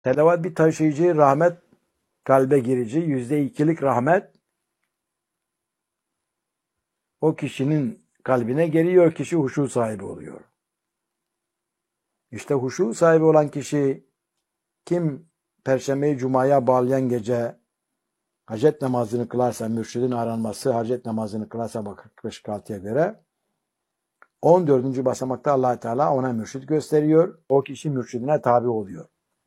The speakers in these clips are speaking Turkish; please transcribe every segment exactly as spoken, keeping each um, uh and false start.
Telavat bir taşıyıcı, rahmet kalbe girici, yüzde ikilik rahmet o kişinin kalbine geliyor, kişi huşu sahibi oluyor. İşte huşu sahibi olan kişi kim Perşembeyi Cuma'ya bağlayan gece hacet namazını kılarsa, mürşidin aranması hacet namazını kılarsa bak kırk beş kırk altıya göre on dördüncü basamakta Allah Teala ona mürşid gösteriyor. O kişi mürşidine tabi oluyor.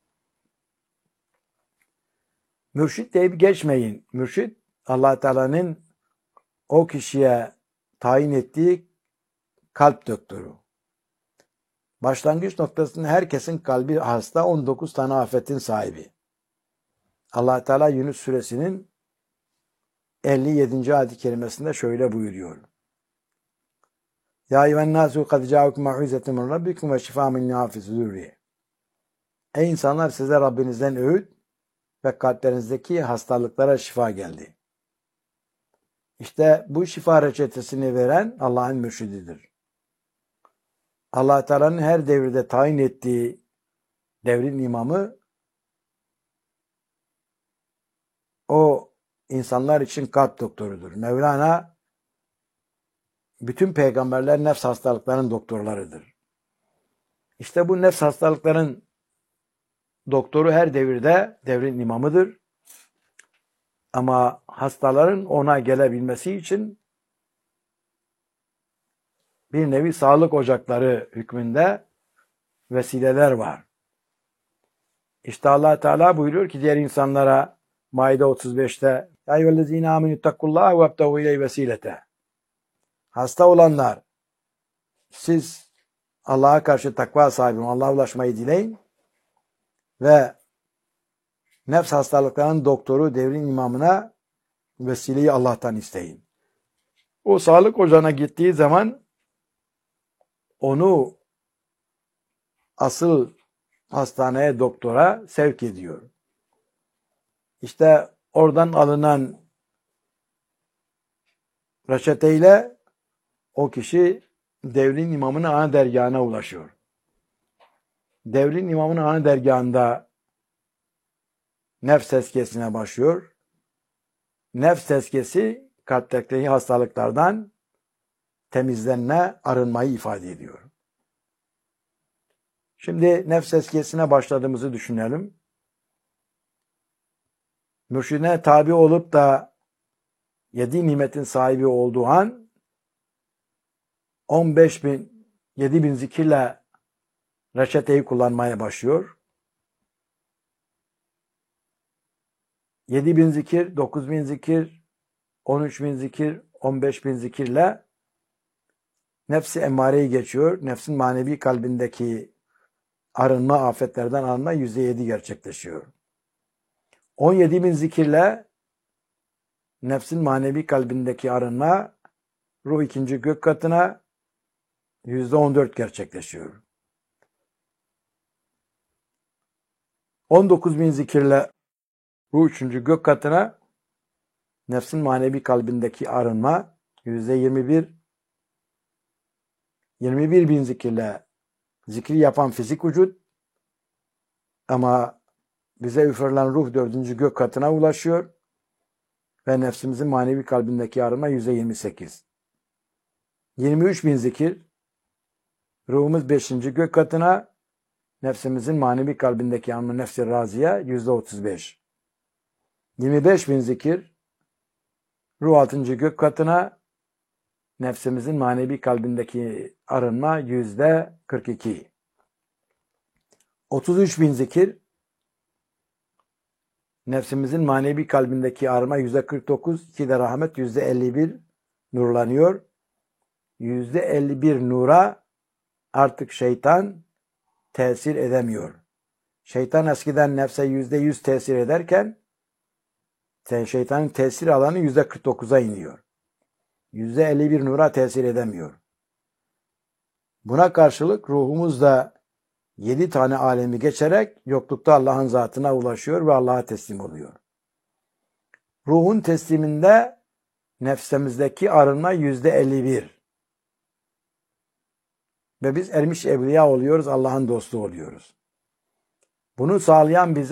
Mürşid deyip geçmeyin. Mürşid Allah Teala'nın o kişiye tayin ettiği kalp doktoru. Başlangıç noktasında herkesin kalbi hasta, on dokuz tane afetin sahibi. Allah Teala Yunus suresinin elli yedinci ayet-i kerimesinde şöyle buyuruyor. Ya eyyühennâsû kad câukum mev'izetun min rabbikum ve şifâ min nâfis zürri. Ey insanlar, size Rabbinizden öğüt ve kalplerinizdeki hastalıklara şifa geldi. İşte bu şifa reçetesini veren Allah'ın mürşididir. Allah Teala'nın her devirde tayin ettiği devrin imamı o insanlar için kalp doktorudur. Mevlana bütün peygamberler nefs hastalıklarının doktorlarıdır. İşte bu nefs hastalıkların doktoru her devirde devrin imamıdır. Ama hastaların ona gelebilmesi için bir nevi sağlık ocakları hükmünde vesileler var. İşte Allah Teala buyuruyor ki diğer insanlara Maide otuz beşte Ya eyyühellezîne âmenüttakullâhe vebtehû ileyhi vesîlete. Hasta olanlar, siz Allah'a karşı takva sahibi olun, Allah'a ulaşmayı dileyin ve nefs hastalıklarının doktoru devrin imamına vesileyi Allah'tan isteyin. O sağlık ocağına gittiği zaman onu asıl hastaneye, doktora sevk ediyor. İşte oradan alınan reçeteyle o kişi devrin imamının ana dergahına ulaşıyor. Devrin imamının ana dergahında nefs tezkiyesine başlıyor. Nefs tezkiyesi kalpteki hastalıklardan temizlenme, arınmayı ifade ediyor. Şimdi nefs tezkiyesine başladığımızı düşünelim. Mürşidine tabi olup da yedi nimetin sahibi olduğu an on beş bin, yedi bin zikirle reçeteyi kullanmaya başlıyor. yedi bin zikir, dokuz bin zikir, on üç bin zikir, on beş bin zikirle nefsi emmareyi geçiyor. Nefsin manevi kalbindeki arınma, afetlerden arınma yüzde yedi gerçekleşiyor. on yedi bin zikirle nefsin manevi kalbindeki arınma ruh ikinci gök katına yüzde on dört gerçekleşiyor. on dokuz bin zikirle ruh üçüncü gök katına nefsin manevi kalbindeki arınma yüzde yirmi bir. yirmi bir bin zikirle zikri yapan fizik vücut ama bize üfürülen ruh dördüncü gök katına ulaşıyor ve nefsimizin manevi kalbindeki arınma yüzde yirmi sekiz. yirmi üç bin zikir ruhumuz beşinci gök katına, nefsimizin manevi kalbindeki arınma nefsi raziye yüzde otuz beş. yirmi beş bin zikir ruh altıncı gök katına, nefsimizin manevi kalbindeki arınma yüzde kırk iki. otuz üç bin zikir nefsimizin manevi kalbindeki arınma yüzde kırk dokuz, iki de rahmet yüzde elli bir nurlanıyor. yüzde elli bir nura artık şeytan tesir edemiyor. Şeytan eskiden nefse yüzde yüz tesir ederken şeytanın tesir alanı yüzde kırk dokuza iniyor. yüzde elli bir nura tesir edemiyor. Buna karşılık ruhumuz da yedi tane alemi geçerek yoklukta Allah'ın zatına ulaşıyor ve Allah'a teslim oluyor. Ruhun tesliminde nefsimizdeki arınma yüzde elli bir. Ve biz ermiş evliya oluyoruz, Allah'ın dostu oluyoruz. Bunu sağlayan bize